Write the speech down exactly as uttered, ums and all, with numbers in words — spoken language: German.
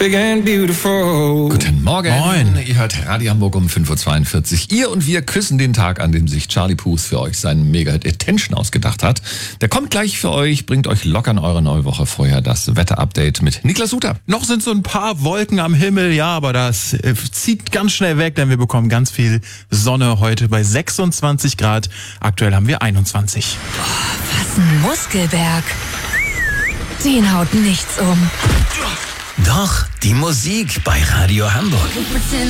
Big and beautiful. Guten Morgen. Moin. Ihr hört Radio Hamburg um fünf Uhr zweiundvierzig. Ihr und wir küssen den Tag, an dem sich Charlie Puth für euch seinen Mega-Hit Attention ausgedacht hat. Der kommt gleich für euch, bringt euch locker in eure neue Woche. Vorher das Wetter-Update mit Niklas Suter. Noch sind so ein paar Wolken am Himmel, ja, aber das äh, zieht ganz schnell weg, denn wir bekommen ganz viel Sonne heute bei sechsundzwanzig Grad. Aktuell haben wir einundzwanzig. Was ein Muskelberg. Den haut nichts um. Doch, die Musik bei Radio Hamburg.